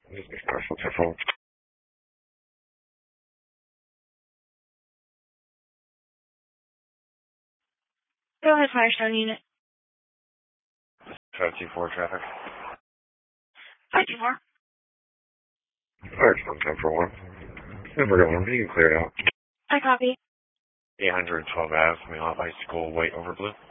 This is Marshall Temple. Go ahead, Firestone Unit. 524 traffic. 524. Firestone Temple 1. Number 1, being cleared out. I copy. 812 Ave, Main Icicle, white over blue.